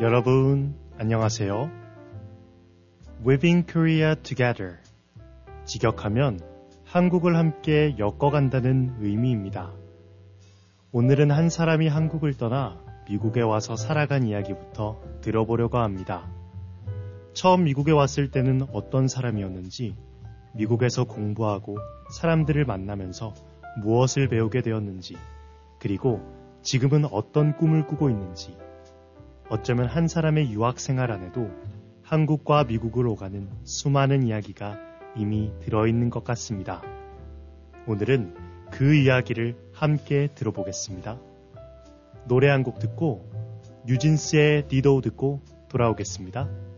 여러분, 안녕하세요. Weaving Korea Together. 직역하면 한국을 함께 엮어간다는 의미입니다. 오늘은 한 사람이 한국을 떠나 미국에 와서 살아간 이야기부터 들어보려고 합니다. 처음 미국에 왔을 때는 어떤 사람이었는지, 미국에서 공부하고 사람들을 만나면서 무엇을 배우게 되었는지, 그리고 지금은 어떤 꿈을 꾸고 있는지, 어쩌면 한 사람의 유학 생활 안에도 한국과 미국을 오가는 수많은 이야기가 이미 들어있는 것 같습니다. 오늘은 그 이야기를 함께 들어보겠습니다. 노래 한 곡 듣고 뉴진스의 디도 듣고 돌아오겠습니다.